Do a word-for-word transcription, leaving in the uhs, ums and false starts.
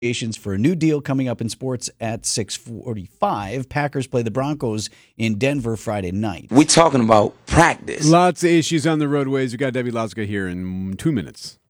for a new deal coming up in sports at six forty-five. Packers play the Broncos in Denver Friday night. We're talking about practice. Lots of issues on the roadways. We got Debbie Lauska here in two minutes.